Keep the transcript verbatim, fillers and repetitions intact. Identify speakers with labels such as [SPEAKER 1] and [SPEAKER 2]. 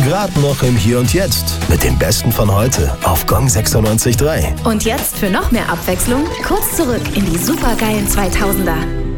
[SPEAKER 1] Gerade noch im Hier und Jetzt mit dem Besten von heute auf Gong sechsundneunzig Komma drei.
[SPEAKER 2] Und jetzt für noch mehr Abwechslung kurz zurück in die supergeilen zweitausender.